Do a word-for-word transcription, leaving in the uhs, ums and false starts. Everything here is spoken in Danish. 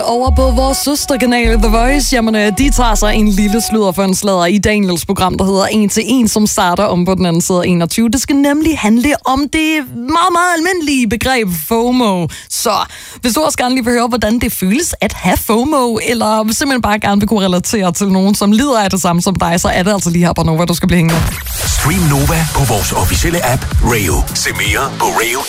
Over på vores søsterkanal The Voice, jamen de tager sig en lille sludder for en sladder i Daniels program, der hedder En til En, som starter om på den anden side af enogtyve. Det skal nemlig handle om det meget, meget almindelige begreb FOMO. Så hvis du også gerne lige vil høre, hvordan det føles at have FOMO, eller simpelthen bare gerne vil kunne relatere til nogen, som lider af det samme som dig, så er det altså lige her på Nova, du skal blive hængende. Stream Nova på vores officielle app, Rayo. Se mere på rayo